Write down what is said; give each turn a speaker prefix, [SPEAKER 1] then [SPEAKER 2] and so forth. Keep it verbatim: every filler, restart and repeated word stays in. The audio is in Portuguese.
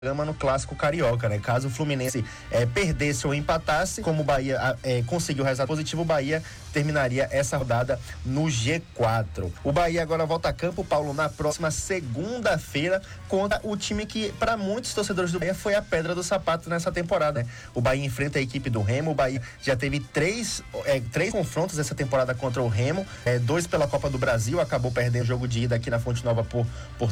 [SPEAKER 1] no clássico carioca, né? Caso o Fluminense é, perdesse ou empatasse, como o Bahia é, conseguiu o resultado positivo, o Bahia terminaria essa rodada no G quatro. O Bahia agora volta a campo, Paulo, na próxima segunda-feira contra o time que, para muitos torcedores do Bahia, foi a pedra do sapato nessa temporada, né? O Bahia enfrenta a equipe do Remo. O Bahia já teve três, é, três confrontos essa temporada contra o Remo, é, dois pela Copa do Brasil, acabou perdendo o jogo de ida aqui na Fonte Nova por, por